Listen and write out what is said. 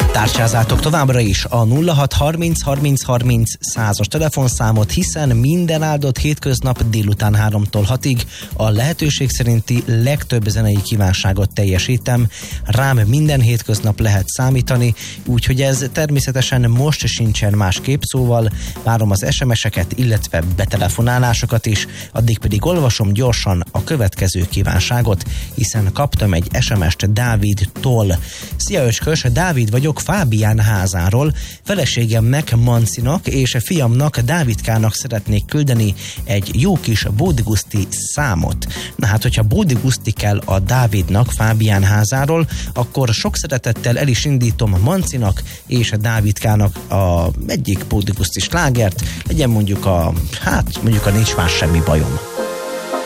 Tárcsázátok továbbra is a 0630 30 30 100-as telefonszámot, hiszen minden áldott hétköznap délután 3-tól 6-ig a lehetőség szerinti legtöbb zenei kívánságot teljesítem. Rám minden hétköznap lehet számítani, úgyhogy ez természetesen most sincsen másképp, szóval várom az SMS-eket, illetve betelefonálásokat is, addig pedig olvasom gyorsan a következő kívánságot, hiszen kaptam egy SMS-t Dávidtól. Szia Öcskös, Dávid vagyok Fábián házáról, feleségemnek, Mancinak és fiamnak, Dávidkának szeretnék küldeni egy jó kis Bódiguszti számot. Na hát, hogyha Bódiguszti kell a Dávidnak Fábián házáról, akkor sok szeretettel el is indítom Mancinak és a Dávidkának egyik Bódiguszti slágert, legyen mondjuk a Nincs más semmi bajom.